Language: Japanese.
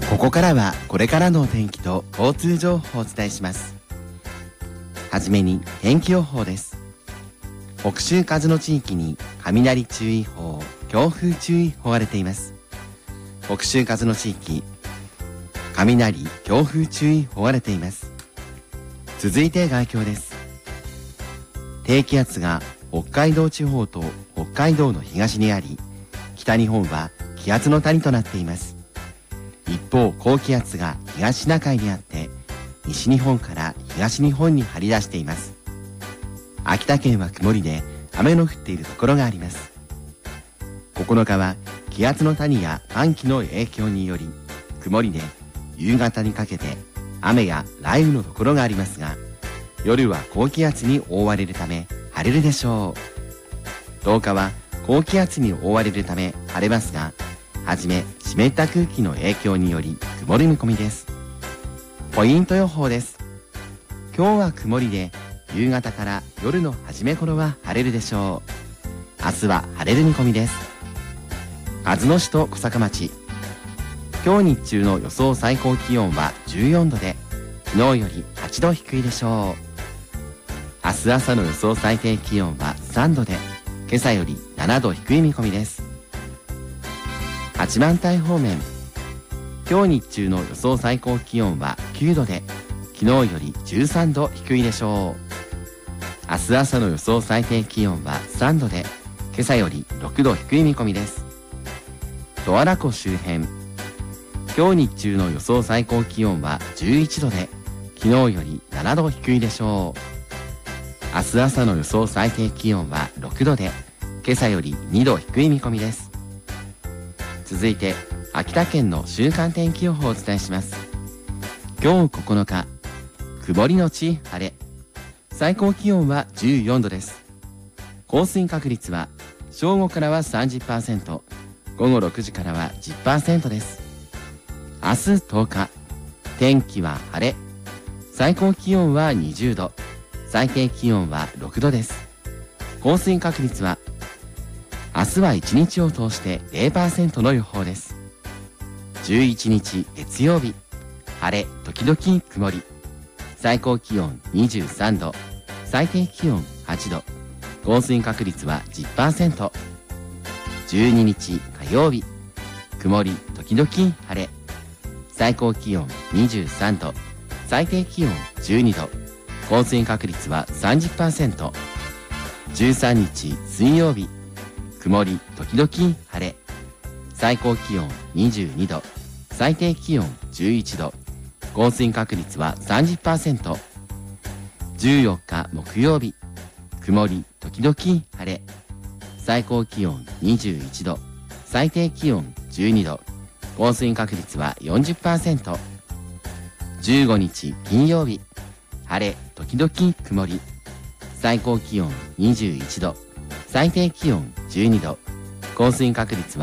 ここからはこれからのお天気と交通情報をお伝えします。はじめに天気予報です。北州風の地域に雷注意報、強風注意報が出ています。北州風の地域、雷、強風注意報が出ています。続いて概況です。低気圧が北海道地方と北海道の東にあり、北日本は気圧の谷となっています。一方、高気圧が東シナ海にあって、西日本から東日本に張り出しています。秋田県は曇りで雨の降っているところがあります。9日は気圧の谷や寒気の影響により、曇りで夕方にかけて雨や雷雨のところがありますが、夜は高気圧に覆われるため晴れるでしょう。10日は高気圧に覆われるため晴れますが、はじめ湿った空気の影響により曇る見込みです。ポイント予報です。今日は曇りで夕方から夜の初め頃は晴れるでしょう。明日は晴れる見込みです。鹿角市と小坂町、今日日中の予想最高気温は14度で、昨日より8度低いでしょう。明日朝の予想最低気温は3度で、今朝より7度低い見込みです。八幡平方面、今日日中の予想最高気温は9度で、昨日より13度低いでしょう。明日朝の予想最低気温は3度で、今朝より6度低い見込みです。十和田湖周辺、今日日中の予想最高気温は11度で、昨日より7度低いでしょう。明日朝の予想最低気温は6度で、今朝より2度低い見込みです。続いて秋田県の週間天気予報をお伝えします。今日9日、曇りのち晴れ、最高気温は14度です。降水確率は正午からは 30%、午後6時からは 10% です。明日10日、天気は晴れ、最高気温は20度、最低気温は6度です。降水確率は明日は1日を通して 0% の予報です。11日月曜日、晴れ時々曇り、最高気温23度、最低気温8度、降水確率は 10%。12日火曜日、曇り時々晴れ、最高気温23度、最低気温12度、降水確率は 30%。13日水曜日、曇り時々晴れ、最高気温22度、最低気温11度、降水確率は 30%。14日木曜日、曇り時々晴れ、最高気温21度、最低気温12度、降水確率は 40%。15日金曜日、晴れ時々曇り、最高気温21度、最低気温12度、降水確率は